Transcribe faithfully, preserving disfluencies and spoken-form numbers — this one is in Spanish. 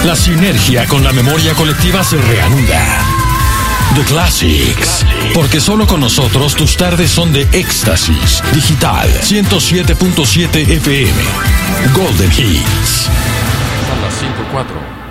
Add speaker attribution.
Speaker 1: La sinergia con la memoria colectiva se reanuda. The Classics. Porque solo con nosotros tus tardes son de éxtasis. Digital ciento siete punto siete F M. Golden Hits.
Speaker 2: A las cinco cuatro.